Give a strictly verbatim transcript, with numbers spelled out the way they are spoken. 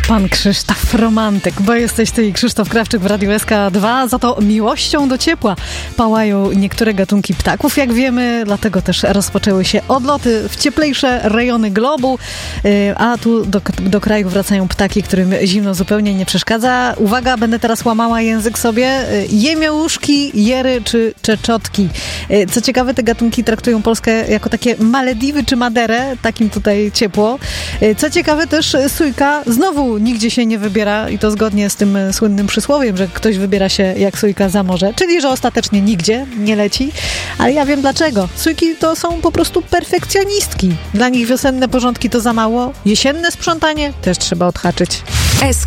Pan Krzysztof romantyk, bo jesteś ty i Krzysztof Krawczyk w Radiu S K dwa, za to miłością do ciepła pałają niektóre gatunki ptaków, jak wiemy, dlatego też rozpoczęły się odloty w cieplejsze rejony globu, a tu do, do kraju wracają ptaki, którym zimno zupełnie nie przeszkadza. Uwaga, będę teraz łamała język sobie. Jemiołuszki, jery czy czeczotki. Co ciekawe, te gatunki traktują Polskę jako takie Malediwy czy Maderę, takim tutaj ciepło. Co ciekawe, też sójka znowu nigdzie się nie wybiera i to zgodnie z tym słynnym przysłowiem, że ktoś wybiera się jak sójka za morze, czyli że ostatecznie nigdzie nie leci, ale ja wiem dlaczego. Sójki to są po prostu perfekcjonistki. Dla nich wiosenne porządki to za mało, jesienne sprzątanie też trzeba odhaczyć. S